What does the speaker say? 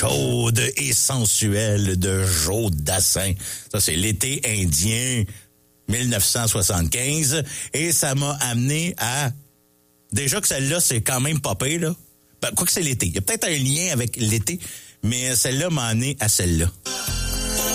chaude et sensuelle de Joe Dassin. Ça, c'est l'été indien 1975. Et ça m'a amené à... Déjà que celle-là, c'est quand même pas pire, là. Ben, quoi que c'est l'été. Il y a peut-être un lien avec l'été, mais celle-là m'a amené à celle-là.